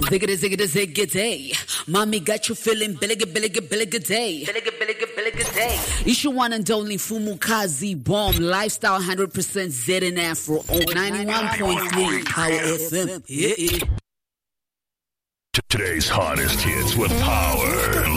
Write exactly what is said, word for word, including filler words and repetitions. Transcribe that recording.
Ziggity, ziggity, ziggity. Mommy got you feeling billiga, billiga, billiga day. Billiga, billiga, billiga day. Issue one and only Fumukazi Bomb. Lifestyle one hundred percent Z and Afro on ninety-one point three Power F M. Yeah, yeah. Today's hottest hits with power,